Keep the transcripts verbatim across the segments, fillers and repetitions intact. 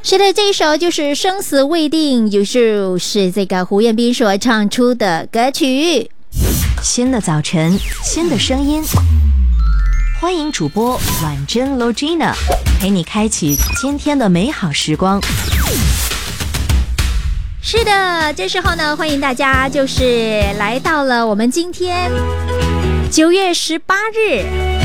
是的，这一首就是生死未定，也就是这个胡彦斌所唱出的歌曲。 新的早晨，新的声音，欢迎主播婉珍 Logina 陪你开启今天的美好时光。 是的，这时候呢，欢迎大家就是来到了我们今天九月十八日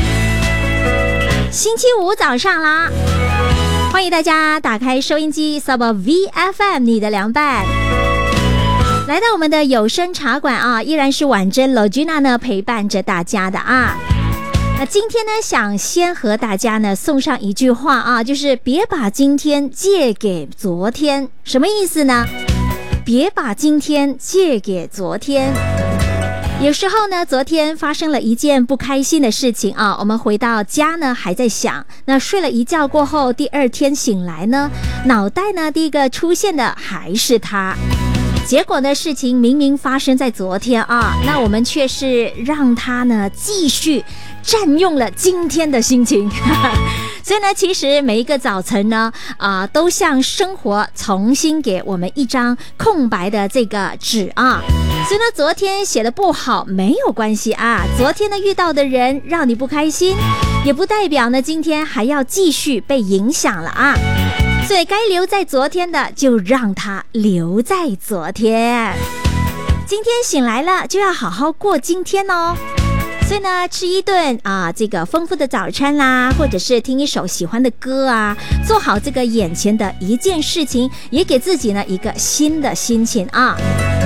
星期五早上啦。欢迎大家打开收音机 Sub V F M 你的凉拌，来到我们的有声茶馆啊，依然是婉珍 Logina 呢陪伴着大家的啊。那今天呢，想先和大家呢送上一句话啊，就是别把今天借给昨天。什么意思呢？别把今天借给昨天。有时候呢，昨天发生了一件不开心的事情啊，我们回到家呢还在想，那睡了一觉过后，第二天醒来呢，脑袋呢第一个出现的还是它。结果呢，事情明明发生在昨天啊，那我们却是让它呢继续占用了今天的心情。所以呢，其实每一个早晨呢，啊、呃，都像生活重新给我们一张空白的这个纸啊。所以呢，昨天写的不好没有关系啊，昨天呢遇到的人让你不开心，也不代表呢今天还要继续被影响了啊。所以该留在昨天的，就让它留在昨天。今天醒来了，就要好好过今天哦。所以呢，吃一顿啊这个丰富的早餐啦，或者是听一首喜欢的歌啊，做好这个眼前的一件事情，也给自己呢一个新的心情啊。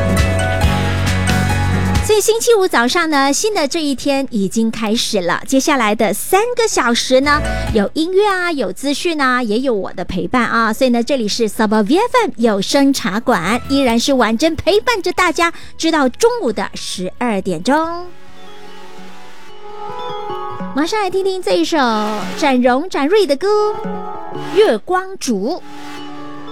所以星期五早上呢，新的这一天已经开始了。接下来的三个小时呢，有音乐啊，有资讯啊，也有我的陪伴啊。所以呢，这里是 Sub V F M 有声茶馆，依然是婉珍陪伴着大家，直到中午的十二点钟。马上来听听这一首展荣展瑞的歌《月光族》。